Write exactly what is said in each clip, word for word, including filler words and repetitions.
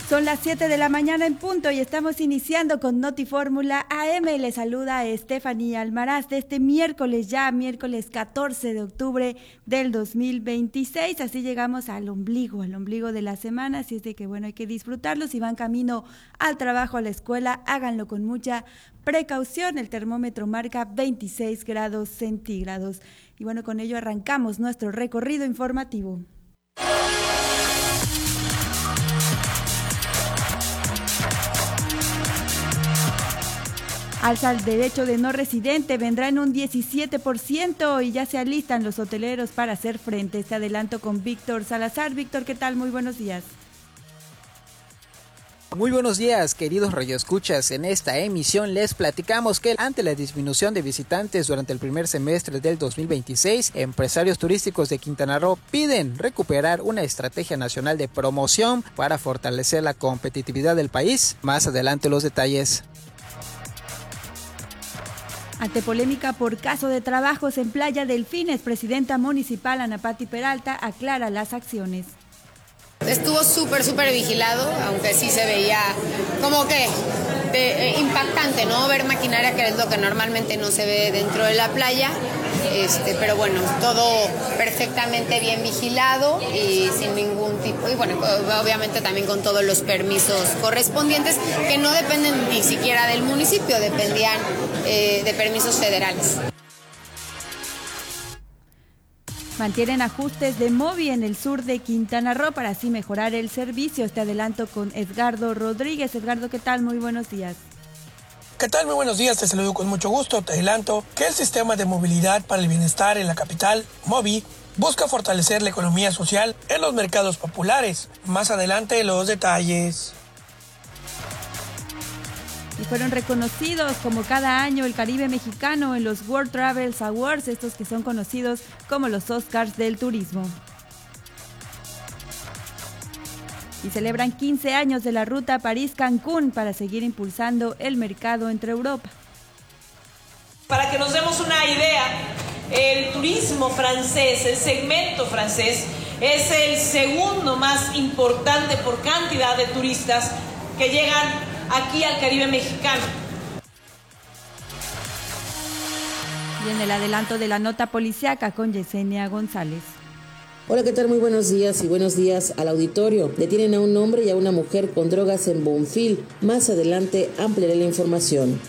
Son las siete de la mañana en punto y estamos iniciando con Notifórmula A M. Les saluda Estefanía Almaraz de este miércoles, ya miércoles catorce de octubre del dos mil veintiséis. Así llegamos al ombligo, al ombligo de la semana. Así es de que bueno, hay que disfrutarlo. Si van camino al trabajo, a la escuela, háganlo con mucha precaución. El termómetro marca veintiséis grados centígrados. Y bueno, con ello arrancamos nuestro recorrido informativo. Alza el derecho de no residente, vendrá en un diecisiete por ciento y ya se alistan los hoteleros para hacer frente. Este adelanto con Víctor Salazar. Víctor, ¿qué tal? Muy buenos días. Muy buenos días, queridos radioescuchas. En esta emisión les platicamos que ante la disminución de visitantes durante el primer semestre del dos mil veintiséis, empresarios turísticos de Quintana Roo piden recuperar una estrategia nacional de promoción para fortalecer la competitividad del país. Más adelante los detalles. Ante polémica por caso de trabajos en Playa Delfines, presidenta municipal Ana Pati Peralta aclara las acciones. Estuvo súper, súper vigilado, aunque sí se veía como que de, eh, impactante, ¿no? Ver maquinaria, que es lo que normalmente no se ve dentro de la playa. Este, pero bueno, todo perfectamente bien vigilado y sin ningún tipo, y bueno, obviamente también con todos los permisos correspondientes que no dependen ni siquiera del municipio, dependían eh, de permisos federales. Mantienen ajustes de MOVI en el sur de Quintana Roo para así mejorar el servicio. Este adelanto con Edgardo Rodríguez. Edgardo, ¿qué tal? Muy buenos días. ¿Qué tal? Muy buenos días, te saludo con mucho gusto. Te adelanto que el Sistema de Movilidad para el Bienestar en la capital, MOVI, busca fortalecer la economía social en los mercados populares. Más adelante los detalles. Y fueron reconocidos como cada año el Caribe mexicano en los World Travel Awards, estos que son conocidos como los Oscars del turismo. Y celebran quince años de la ruta París-Cancún para seguir impulsando el mercado entre Europa. Para que nos demos una idea, el turismo francés, el segmento francés, es el segundo más importante por cantidad de turistas que llegan aquí al Caribe mexicano. Y en el adelanto de la nota policiaca con Yesenia González. Hola, ¿qué tal? Muy buenos días y buenos días al auditorio. Detienen a un hombre y a una mujer con drogas en Bonfil. Más adelante ampliaré la información.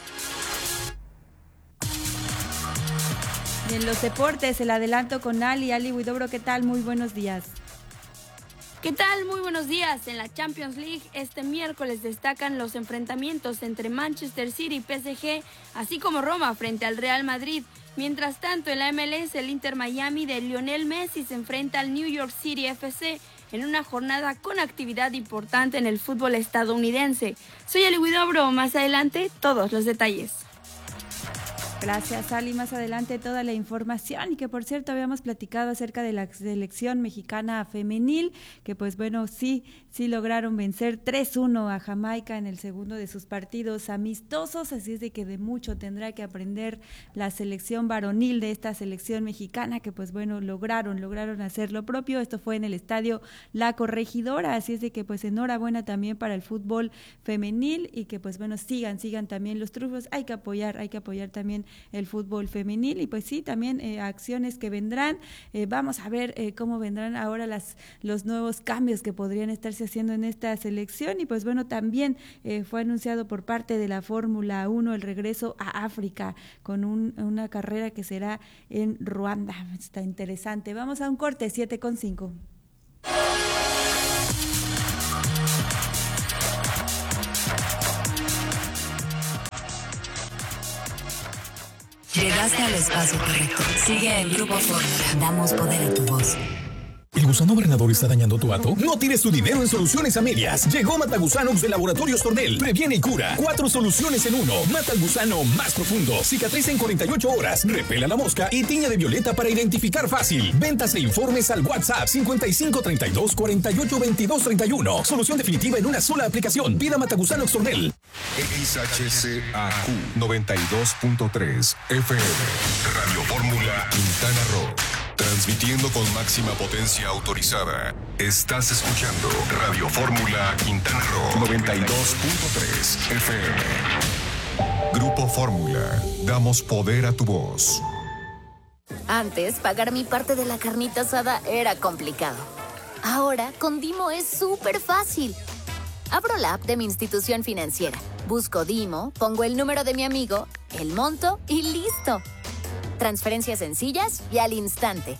Y en los deportes, el adelanto con Ali. Ali Huidobro, ¿qué tal? Muy buenos días. ¿Qué tal? Muy buenos días. En la Champions League este miércoles destacan los enfrentamientos entre Manchester City y P S G, así como Roma frente al Real Madrid. Mientras tanto, en la M L S, el Inter Miami de Lionel Messi se enfrenta al New York City F C en una jornada con actividad importante en el fútbol estadounidense. Soy Ali Huidobro, más adelante todos los detalles. Gracias, Ali. Más adelante toda la información y que por cierto habíamos platicado acerca de la selección mexicana femenil, que pues bueno, sí, sí lograron vencer tres uno a Jamaica en el segundo de sus partidos amistosos, así es de que de mucho tendrá que aprender la selección varonil de esta selección mexicana, que pues bueno, lograron, lograron hacer lo propio. Esto fue en el estadio La Corregidora, así es de que pues enhorabuena también para el fútbol femenil y que pues bueno, sigan, sigan también los triunfos. Hay que apoyar, hay que apoyar también el fútbol femenil y pues sí, también eh, acciones que vendrán. Eh, vamos a ver eh, cómo vendrán ahora las los nuevos cambios que podrían estarse haciendo en esta selección y pues bueno, también eh, fue anunciado por parte de la Fórmula uno el regreso a África con un, una carrera que será en Ruanda. Está interesante. Vamos a un corte, siete con cinco. Llegaste al espacio correcto. Sigue el Grupo Fórmula. Damos poder a tu voz. ¿El gusano granador está dañando tu hato? No tires tu dinero en soluciones a medias. Llegó Matagusanox de Laboratorios Tornel. Previene y cura. Cuatro soluciones en uno. Mata al gusano más profundo. Cicatriza en cuarenta y ocho horas. Repela la mosca y tiña de violeta para identificar fácil. Ventas e informes al WhatsApp cincuenta y cinco treinta y dos cuarenta y ocho veintidós treinta y uno. Solución definitiva en una sola aplicación. Pida Matagusanox Tornel. X H C A Q noventa y dos punto tres F M. Radio Fórmula Quintana Roo. Transmitiendo con máxima potencia autorizada. Estás escuchando Radio Fórmula Quintana Roo noventa y dos punto tres F M. Grupo Fórmula. Damos poder a tu voz. Antes, pagar mi parte de la carnita asada era complicado. Ahora, con Dimo es súper fácil. Abro la app de mi institución financiera, busco Dimo, pongo el número de mi amigo, el monto y listo. Transferencias sencillas y al instante.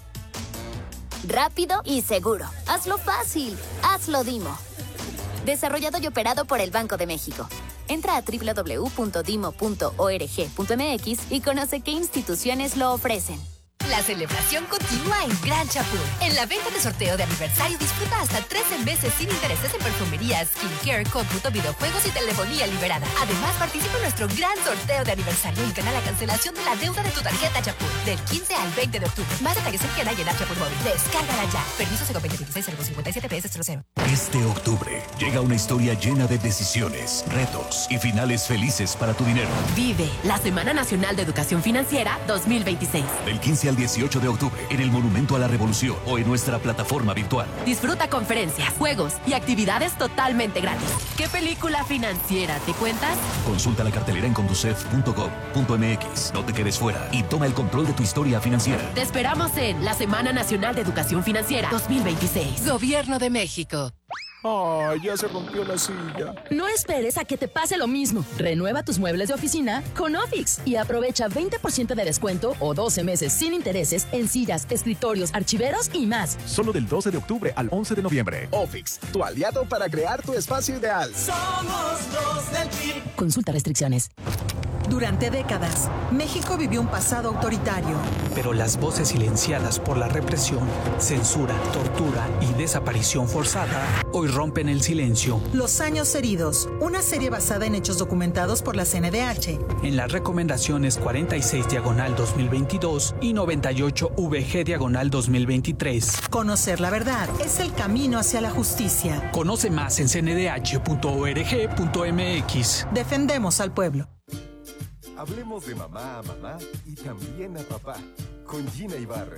Rápido y seguro. Hazlo fácil. Hazlo Dimo. Desarrollado y operado por el Banco de México. Entra a doble u doble u doble u punto dimo punto org punto m x y conoce qué instituciones lo ofrecen. La celebración continúa en Gran Chapul. En la venta de sorteo de aniversario disfruta hasta trece meses sin intereses en perfumería, skincare, cómputo, videojuegos y telefonía liberada. Además, participa en nuestro gran sorteo de aniversario y gana la cancelación de la deuda de tu tarjeta Chapul del quince al veinte de octubre. Más detalles en tienda y en app Chapul Móvil. Descárgala ya. Permiso C veinte veintiséis cero cincuenta y siete P S cero cero. Este octubre llega una historia llena de decisiones, retos y finales felices para tu dinero. Vive la Semana Nacional de Educación Financiera dos mil veintiséis. Del quince al dieciocho de octubre en el Monumento a la Revolución o en nuestra plataforma virtual. Disfruta conferencias, juegos y actividades totalmente gratis. ¿Qué película financiera te cuentas? Consulta la cartelera en conducef punto gov punto m x. No te quedes fuera y toma el control de tu historia financiera. Te esperamos en la Semana Nacional de Educación Financiera dos mil veintiséis. Gobierno de México. ¡Ay, ya se rompió la silla! No esperes a que te pase lo mismo. Renueva tus muebles de oficina con Ofix y aprovecha veinte por ciento de descuento o doce meses sin intereses en sillas, escritorios, archiveros y más. Solo del doce de octubre al once de noviembre. Ofix, tu aliado para crear tu espacio ideal. Somos los del P R I. Consulta restricciones. Durante décadas, México vivió un pasado autoritario. Pero las voces silenciadas por la represión, censura, tortura y desaparición forzada hoy rompen el silencio. Los años heridos, una serie basada en hechos documentados por la C N D H. En las recomendaciones cuarenta y seis diagonal dos mil veintidós y noventa y ocho V G diagonal dos mil veintitrés. Conocer la verdad es el camino hacia la justicia. Conoce más en c n d h punto org punto m x. Defendemos al pueblo. Hablemos de mamá a mamá y también a papá, con Gina Ibarra.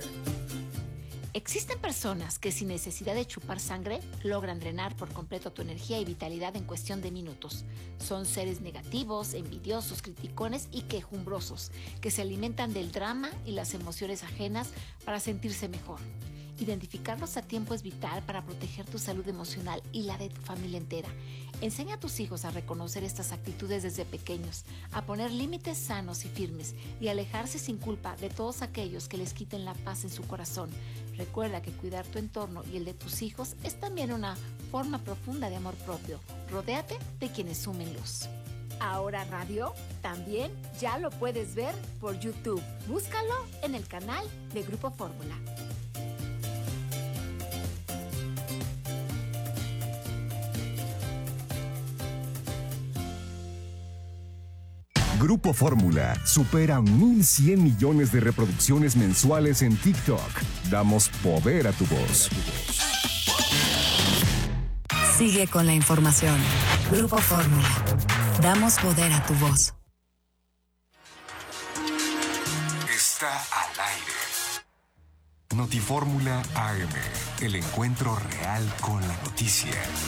Existen personas que sin necesidad de chupar sangre logran drenar por completo tu energía y vitalidad en cuestión de minutos. Son seres negativos, envidiosos, criticones y quejumbrosos, que se alimentan del drama y las emociones ajenas para sentirse mejor. Identificarlos a tiempo es vital para proteger tu salud emocional y la de tu familia entera. Enseña a tus hijos a reconocer estas actitudes desde pequeños, a poner límites sanos y firmes y alejarse sin culpa de todos aquellos que les quiten la paz en su corazón. Recuerda que cuidar tu entorno y el de tus hijos es también una forma profunda de amor propio. Rodéate de quienes sumen luz. Ahora Radio también ya lo puedes ver por YouTube. Búscalo en el canal de Grupo Fórmula. Grupo Fórmula supera mil cien millones de reproducciones mensuales en TikTok. Damos poder a tu voz. Sigue con la información. Grupo Fórmula. Damos poder a tu voz. Está al aire. Notifórmula A M. El encuentro real con la noticia.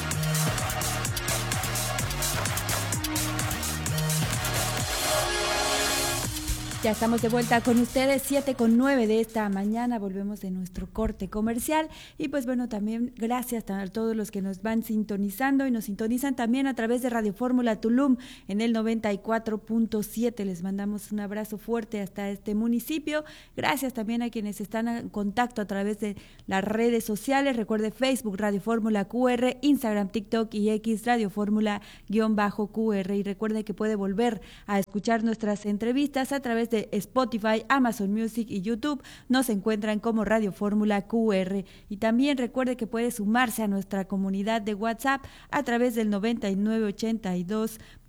Ya estamos de vuelta con ustedes, siete con nueve de esta mañana, volvemos de nuestro corte comercial y pues bueno, también gracias a todos los que nos van sintonizando y nos sintonizan también a través de Radio Fórmula Tulum en el noventa y cuatro punto siete, les mandamos un abrazo fuerte hasta este municipio, gracias también a quienes están en contacto a través de las redes sociales, recuerde Facebook Radio Fórmula Q R, Instagram, TikTok y X Radio Fórmula guión bajo Q R y recuerde que puede volver a escuchar nuestras entrevistas a través de de Spotify, Amazon Music y YouTube. Nos encuentran como Radio Fórmula Q R y también recuerde que puede sumarse a nuestra comunidad de WhatsApp a través del noventa y nueve ochenta y dos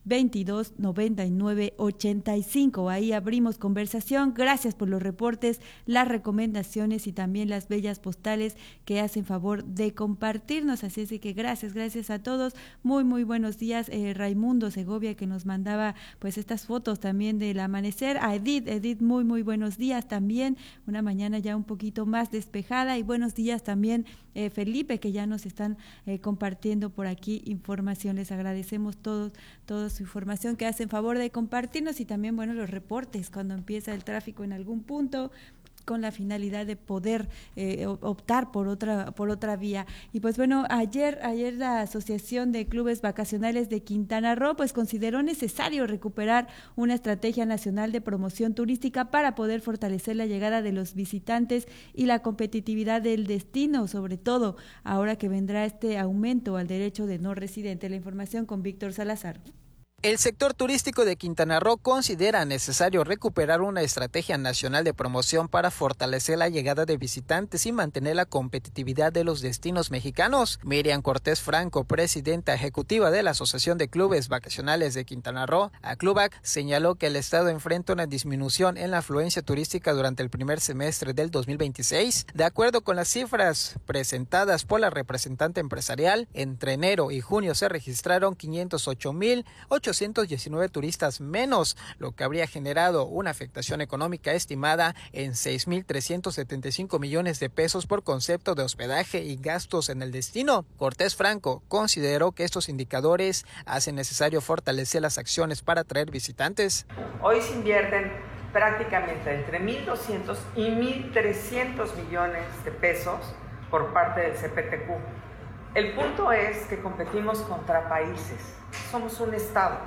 veintidós noventa y nueve ochenta y cinco. Ahí abrimos conversación. Gracias por los reportes, las recomendaciones y también las bellas postales que hacen favor de compartirnos. Así es que gracias, gracias a todos. Muy, muy buenos días. Eh, Raimundo Segovia, que nos mandaba pues estas fotos también del amanecer. A Edith, Edith, muy, muy buenos días también. Una mañana ya un poquito más despejada. Y buenos días también, eh, Felipe, que ya nos están eh, compartiendo por aquí información. Les agradecemos todos, toda su información que hacen favor de compartirnos y también, bueno, los reportes cuando empieza el tráfico en algún punto, con la finalidad de poder eh, optar por otra por otra vía. Y pues bueno, ayer ayer la Asociación de Clubes Vacacionales de Quintana Roo pues consideró necesario recuperar una estrategia nacional de promoción turística para poder fortalecer la llegada de los visitantes y la competitividad del destino, sobre todo ahora que vendrá este aumento al derecho de no residente. La información con Víctor Salazar. El sector turístico de Quintana Roo considera necesario recuperar una estrategia nacional de promoción para fortalecer la llegada de visitantes y mantener la competitividad de los destinos mexicanos. Miriam Cortés Franco, presidenta ejecutiva de la Asociación de Clubes Vacacionales de Quintana Roo, ACLUVAC, señaló que el estado enfrenta una disminución en la afluencia turística durante el primer semestre del dos mil veintiséis. De acuerdo con las cifras presentadas por la representante empresarial, entre enero y junio se registraron quinientos ocho mil ochocientos diecinueve turistas menos, lo que habría generado una afectación económica estimada en seis mil trescientos setenta y cinco millones de pesos por concepto de hospedaje y gastos en el destino. Cortés Franco consideró que estos indicadores hacen necesario fortalecer las acciones para atraer visitantes. Hoy se invierten prácticamente entre mil doscientos y mil trescientos millones de pesos por parte del C P T Q. El punto es que competimos contra países. Somos un estado.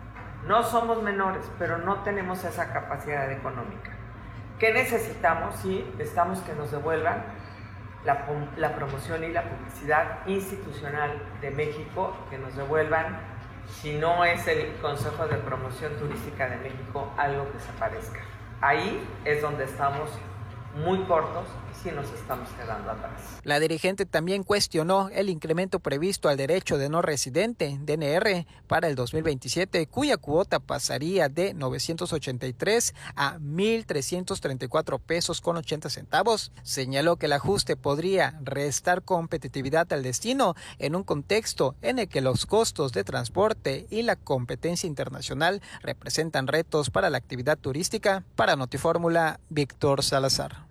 No somos menores, pero no tenemos esa capacidad económica. ¿Qué necesitamos? Sí, necesitamos que nos devuelvan la, la promoción y la publicidad institucional de México, que nos devuelvan, si no es el Consejo de Promoción Turística de México, algo que se parezca. Ahí es donde estamos muy cortos y sí nos estamos quedando atrás. La dirigente también cuestionó el incremento previsto al derecho de no residente, D N R, para el dos mil veintisiete, cuya cuota pasaría de novecientos ochenta y tres a mil trescientos treinta y cuatro pesos con ochenta centavos. Señaló que el ajuste podría restar competitividad al destino en un contexto en el que los costos de transporte y la competencia internacional representan retos para la actividad turística. Para Notifórmula, Víctor Salazar.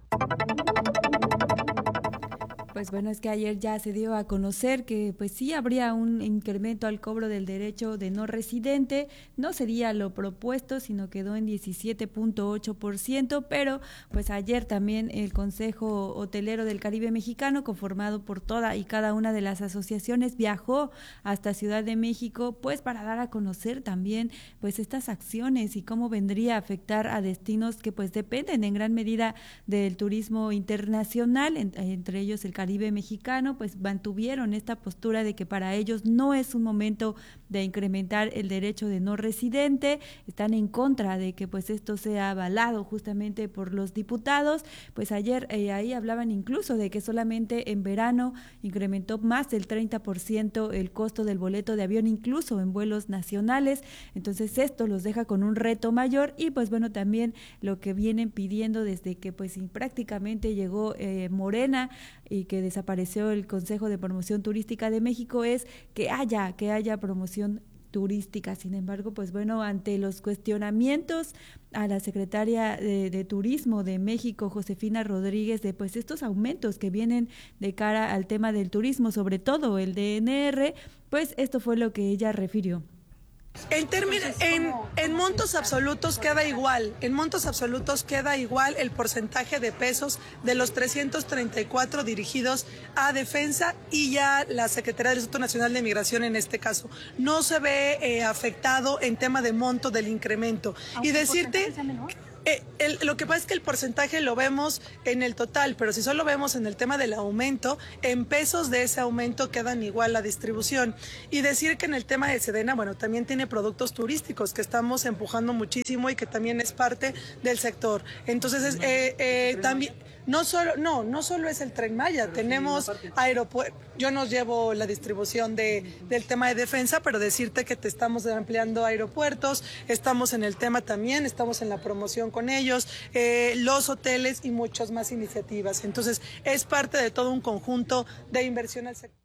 Pues bueno, es que ayer ya se dio a conocer que pues sí habría un incremento al cobro del derecho de no residente. No sería lo propuesto, sino quedó en diecisiete punto ocho por ciento, pero pues ayer también el Consejo Hotelero del Caribe Mexicano, conformado por toda y cada una de las asociaciones, viajó hasta Ciudad de México pues para dar a conocer también pues estas acciones y cómo vendría a afectar a destinos que pues dependen en gran medida del turismo internacional, en, entre ellos el Caribe Mexicano. Pues mantuvieron esta postura de que para ellos no es un momento de incrementar el derecho de no residente. Están en contra de que pues esto sea avalado justamente por los diputados. Pues ayer eh, ahí hablaban incluso de que solamente en verano incrementó más del treinta por ciento el costo del boleto de avión, incluso en vuelos nacionales. Entonces esto los deja con un reto mayor y pues bueno, también lo que vienen pidiendo desde que pues prácticamente llegó eh, Morena y que desapareció el Consejo de Promoción Turística de México es que haya, que haya promoción turística. Sin embargo, pues bueno, ante los cuestionamientos a la secretaria de, de Turismo de México, Josefina Rodríguez, de pues estos aumentos que vienen de cara al tema del turismo, sobre todo el D N R, pues esto fue lo que ella refirió. En, términos, en, en montos absolutos queda igual, en montos absolutos queda igual el porcentaje de pesos de los trescientos treinta y cuatro dirigidos a defensa y ya la Secretaría del Instituto Nacional de Migración en este caso. No se ve eh, afectado en tema de monto del incremento. Y decirte... Eh, el, lo que pasa es que el porcentaje lo vemos en el total, pero si solo vemos en el tema del aumento, en pesos de ese aumento quedan igual la distribución. Y decir que en el tema de Sedena, bueno, también tiene productos turísticos que estamos empujando muchísimo y que también es parte del sector. Entonces, es, eh, eh, también... no solo, no, no solo es el Tren Maya, pero tenemos sí, aeropuertos, yo no llevo la distribución de, del tema de defensa, pero decirte que te estamos ampliando aeropuertos, estamos en el tema también, estamos en la promoción con ellos, eh, los hoteles y muchas más iniciativas. Entonces, es parte de todo un conjunto de inversión al sector.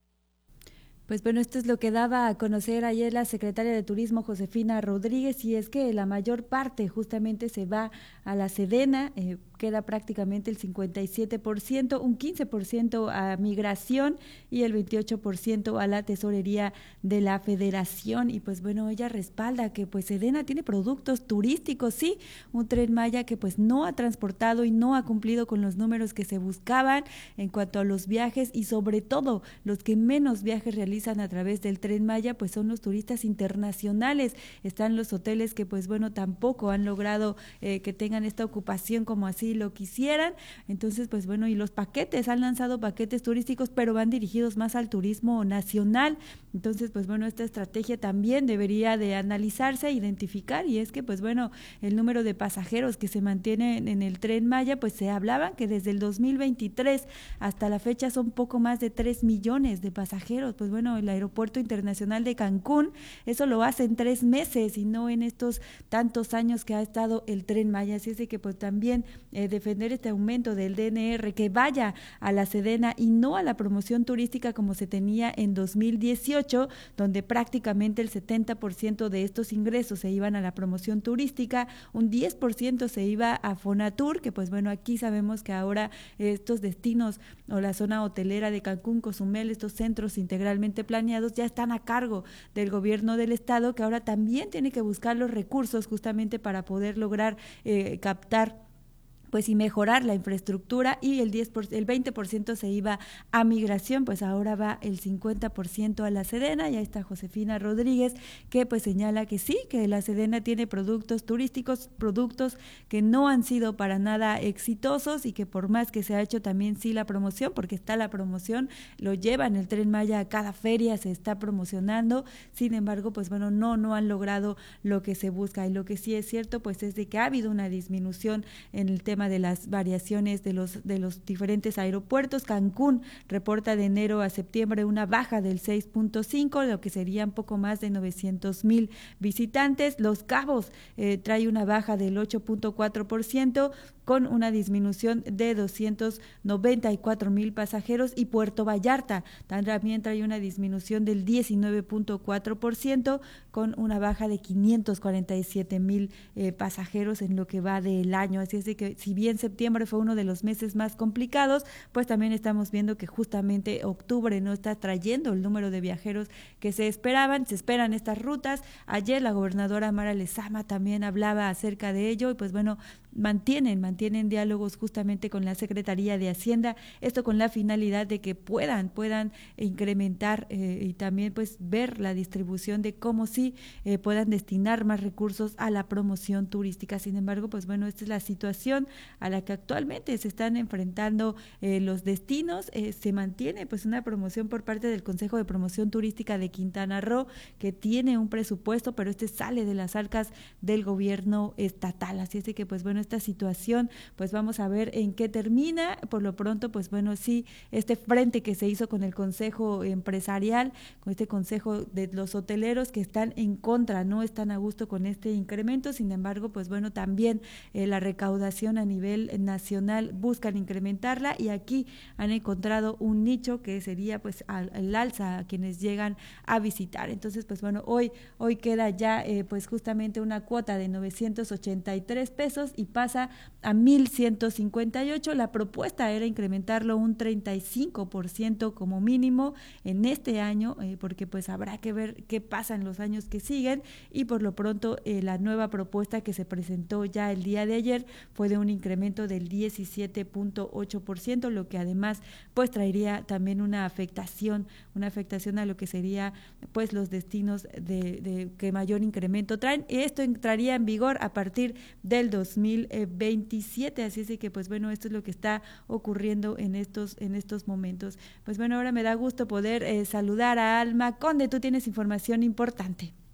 Pues bueno, esto es lo que daba a conocer ayer la secretaria de Turismo, Josefina Rodríguez, y es que la mayor parte justamente se va a la Sedena, eh, queda prácticamente el cincuenta y siete por ciento, un quince por ciento a Migración y el veintiocho por ciento a la Tesorería de la Federación. Y pues bueno, ella respalda que pues Sedena tiene productos turísticos, sí, un Tren Maya que pues no ha transportado y no ha cumplido con los números que se buscaban en cuanto a los viajes, y sobre todo los que menos viajes realizan a través del Tren Maya pues son los turistas internacionales. Están los hoteles que pues bueno tampoco han logrado eh, que tengan esta ocupación como así lo quisieran. Entonces pues bueno, y los paquetes, han lanzado paquetes turísticos pero van dirigidos más al turismo nacional. Entonces pues bueno, esta estrategia también debería de analizarse, identificar, y es que pues bueno, el número de pasajeros que se mantienen en el Tren Maya, pues se hablaban que desde el dos mil veintitrés hasta la fecha son poco más de tres millones de pasajeros. Pues bueno, el Aeropuerto Internacional de Cancún, eso lo hace en tres meses y no en estos tantos años que ha estado el Tren Maya. Así es de que pues también eh, defender este aumento del D N R, que vaya a la Sedena y no a la promoción turística como se tenía en dos mil dieciocho, donde prácticamente el setenta por ciento de estos ingresos se iban a la promoción turística, un diez por ciento se iba a Fonatur, que pues bueno, aquí sabemos que ahora estos destinos o la zona hotelera de Cancún, Cozumel, estos centros integralmente planeados ya están a cargo del gobierno del estado, que ahora también tiene que buscar los recursos justamente para poder lograr eh, captar pues y mejorar la infraestructura, y el diez por, el veinte por ciento se iba a Migración, pues ahora va el cincuenta por ciento a la Sedena. Y ahí está Josefina Rodríguez, que pues señala que sí, que la Sedena tiene productos turísticos, productos que no han sido para nada exitosos, y que por más que se ha hecho también sí la promoción, porque está la promoción, lo llevan el Tren Maya a cada feria, se está promocionando, sin embargo, pues bueno, no, no han logrado lo que se busca. Y lo que sí es cierto, pues es de que ha habido una disminución en el tema de las variaciones de los de los diferentes aeropuertos. Cancún reporta de enero a septiembre una baja del seis punto cinco, lo que serían poco más de novecientos mil visitantes. Los Cabos eh, trae una baja del ocho punto cuatro por ciento, con una disminución de doscientos noventa y cuatro mil pasajeros, y Puerto Vallarta también trae una disminución del diecinueve punto cuatro por ciento, con una baja de quinientos cuarenta y siete mil eh, pasajeros en lo que va del año. Así es de que si bien septiembre fue uno de los meses más complicados, pues también estamos viendo que justamente octubre no está trayendo el número de viajeros que se esperaban. Se esperan estas rutas. Ayer la gobernadora Mara Lezama también hablaba acerca de ello, y pues bueno, mantienen, mantienen diálogos justamente con la Secretaría de Hacienda, esto con la finalidad de que puedan, puedan incrementar eh, y también pues ver la distribución de cómo sí eh, puedan destinar más recursos a la promoción turística. Sin embargo, pues bueno, esta es la situación a la que actualmente se están enfrentando eh, los destinos. Eh, se mantiene pues una promoción por parte del Consejo de Promoción Turística de Quintana Roo, que tiene un presupuesto, pero este sale de las arcas del gobierno estatal. Así es de que pues bueno, esta situación pues vamos a ver en qué termina. Por lo pronto pues bueno, sí, este frente que se hizo con el Consejo Empresarial, con este Consejo de los hoteleros, que están en contra, no están a gusto con este incremento. Sin embargo, pues bueno, también eh, la recaudación a nivel nacional buscan incrementarla, y aquí han encontrado un nicho que sería pues al, al alza a quienes llegan a visitar. Entonces pues bueno, hoy hoy queda ya eh, pues justamente una cuota de novecientos ochenta y tres pesos y pasa a mil ciento cincuenta y ocho. La propuesta era incrementarlo un treinta y cinco por ciento como mínimo en este año, eh, porque pues habrá que ver qué pasa en los años que siguen. Y por lo pronto eh, la nueva propuesta que se presentó ya el día de ayer fue de un incremento del diecisiete punto ocho por ciento, lo que además pues traería también una afectación, una afectación a lo que sería pues los destinos de, de que mayor incremento traen. Esto entraría en vigor a partir del dos mil veintisiete, así es de que pues bueno, esto es lo que está ocurriendo en estos en estos momentos. Pues bueno, ahora me da gusto poder eh, saludar a Alma Conde. Tú tienes información importante.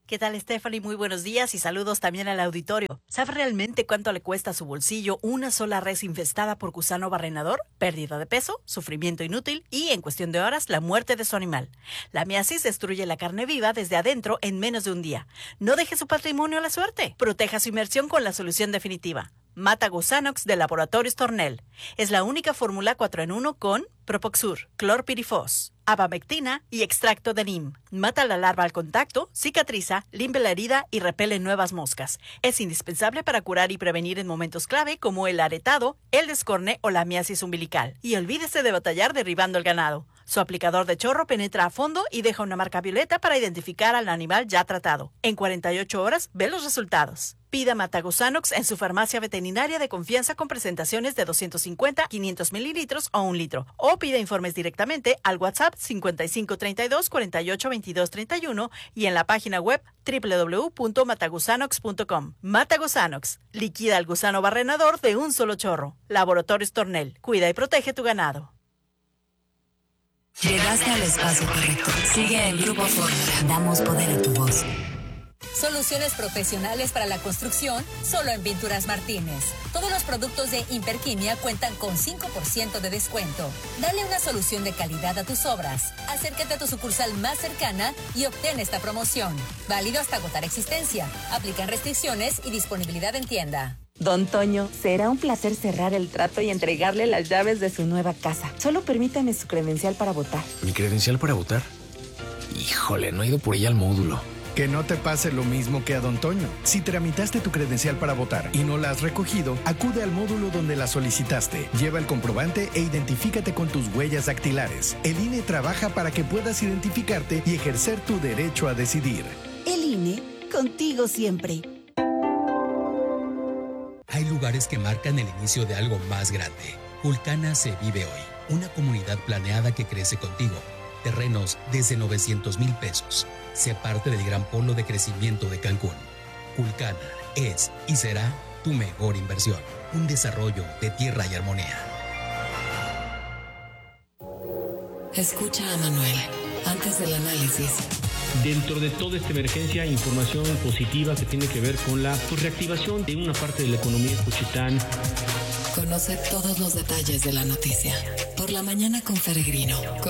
¿Qué tal, Stephanie? Muy buenos días y saludos también al auditorio. ¿Sabe realmente cuánto le cuesta a su bolsillo una sola res infestada por gusano barrenador? Pérdida de peso, sufrimiento inútil y, en cuestión de horas, la muerte de su animal. La miasis destruye la carne viva desde adentro en menos de un día. No deje su patrimonio a la suerte. Proteja su inmersión con la solución definitiva. Mata Gusanox de Laboratorios Tornel. Es la única fórmula cuatro en uno con Propoxur, clorpirifos, abamectina y extracto de neem. Mata la larva al contacto, cicatriza, limpia la herida y repele nuevas moscas. Es indispensable para curar y prevenir en momentos clave como el aretado, el descorne o la miasis umbilical. Y olvídese de batallar derribando el ganado. Su aplicador de chorro penetra a fondo y deja una marca violeta para identificar al animal ya tratado. En cuarenta y ocho horas, ve los resultados. Pida Matagusanox en su farmacia veterinaria de confianza con presentaciones de doscientos cincuenta, quinientos mililitros o un litro. O pida informes directamente al WhatsApp cincuenta y cinco treinta y dos cuarenta y ocho veintidós treinta y uno y en la página web doble u doble u doble u punto matagusanox punto com. Matagusanox, liquida al gusano barrenador de un solo chorro. Laboratorios Tornel, cuida y protege tu ganado. Llegaste al espacio correcto. Sigue en Grupo Fórmula. Damos poder a tu voz. Soluciones profesionales para la construcción, solo en Pinturas Martínez. Todos los productos de Imperquimia cuentan con cinco por ciento de descuento. Dale una solución de calidad a tus obras. Acércate a tu sucursal más cercana y obtén esta promoción. Válido hasta agotar existencia. Aplican restricciones y disponibilidad en tienda. Don Toño, será un placer cerrar el trato y entregarle las llaves de su nueva casa. Solo permítame su credencial para votar. ¿Mi credencial para votar? Híjole, no he ido por ella al módulo. Que no te pase lo mismo que a Don Toño. Si tramitaste tu credencial para votar y no la has recogido, acude al módulo donde la solicitaste. Lleva el comprobante e identifícate con tus huellas dactilares. El I N E trabaja para que puedas identificarte y ejercer tu derecho a decidir. El I N E, contigo siempre. Hay lugares que marcan el inicio de algo más grande. Julcana se vive hoy. Una comunidad planeada que crece contigo. Terrenos desde novecientos mil pesos. Sé parte del gran polo de crecimiento de Cancún. Julcana es y será tu mejor inversión. Un desarrollo de tierra y armonía. Escucha a Manuel antes del análisis. Dentro de toda esta emergencia, información positiva que tiene que ver con la pues, reactivación de una parte de la economía de Juchitán. Conoce todos los detalles de la noticia. Por la mañana con Peregrino.